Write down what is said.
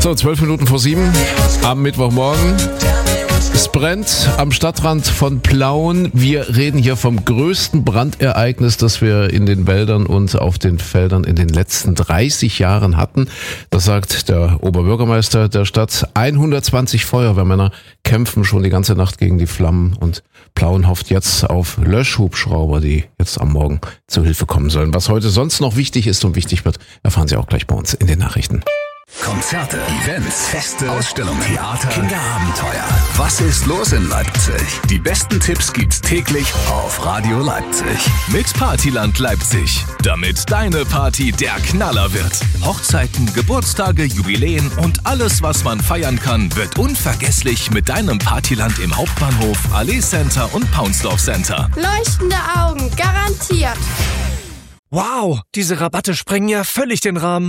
So, 12 Minuten vor 7 am Mittwochmorgen. Es brennt am Stadtrand von Plauen. Wir reden hier vom größten Brandereignis, das wir in den Wäldern und auf den Feldern in den letzten 30 Jahren hatten. Das sagt der Oberbürgermeister der Stadt. 120 Feuerwehrmänner kämpfen schon die ganze Nacht gegen die Flammen und Plauen hofft jetzt auf Löschhubschrauber, die jetzt am Morgen zu Hilfe kommen sollen. Was heute sonst noch wichtig ist und wichtig wird, erfahren Sie auch gleich bei uns in den Nachrichten. Konzerte, Events, Feste, Ausstellungen, Theater, Kinderabenteuer. Was ist los in Leipzig? Die besten Tipps gibt's täglich auf Radio Leipzig. Mit Partyland Leipzig. Damit deine Party der Knaller wird. Hochzeiten, Geburtstage, Jubiläen und alles, was man feiern kann, wird unvergesslich mit deinem Partyland im Hauptbahnhof, Allee Center und Paunsdorf Center. Leuchtende Augen, garantiert. Wow, diese Rabatte sprengen ja völlig den Rahmen.